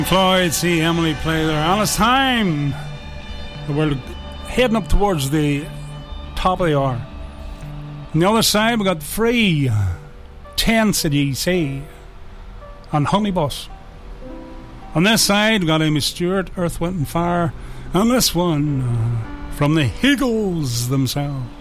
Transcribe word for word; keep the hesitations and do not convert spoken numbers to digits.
Floyd, see Emily play there. And it's time. We're heading up towards the top of the hour. On the other side, we got Free, Tense at E C, and Honeybus. On this side, we got Amy Stewart, Earth, Wind and Fire, and this one uh, from the Eagles themselves.